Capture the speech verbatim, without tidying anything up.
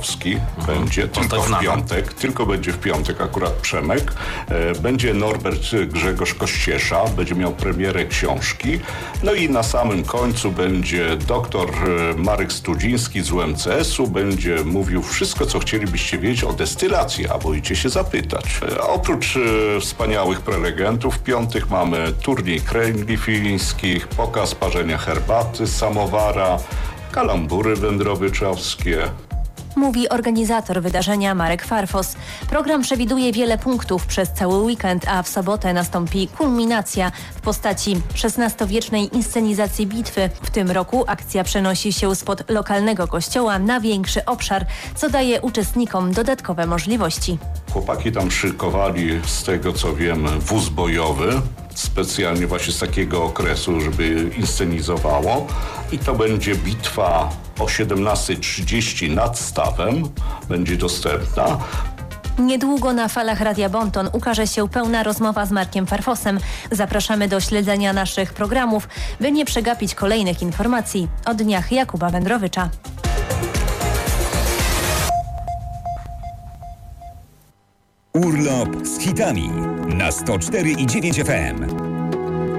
Wędrowski będzie, tylko w piątek, tylko będzie w piątek akurat Przemek. Będzie Norbert Grzegorz Kościesza, będzie miał premierę książki. No i na samym końcu będzie doktor Marek Studziński z U M C S-u, będzie mówił wszystko, co chcielibyście wiedzieć o destylacji, a boicie się zapytać. A oprócz wspaniałych prelegentów w piątek mamy turniej kręgli fińskich, pokaz parzenia herbaty z samowara, kalambury wędrowyczowskie. Mówi organizator wydarzenia Marek Farfos. Program przewiduje wiele punktów przez cały weekend, a w sobotę nastąpi kulminacja w postaci szesnastowiecznej inscenizacji bitwy. W tym roku akcja przenosi się spod lokalnego kościoła na większy obszar, co daje uczestnikom dodatkowe możliwości. Chłopaki tam szykowali, z tego co wiem, wóz bojowy, specjalnie właśnie z takiego okresu, żeby inscenizowało. I to będzie bitwa o siedemnasta trzydzieści nad stawem, będzie dostępna. Niedługo na falach Radia Bonton ukaże się pełna rozmowa z Markiem Farfosem. Zapraszamy do śledzenia naszych programów, by nie przegapić kolejnych informacji o dniach Jakuba Wędrowycza. Urlop z hitami na sto cztery i dziewięć F M.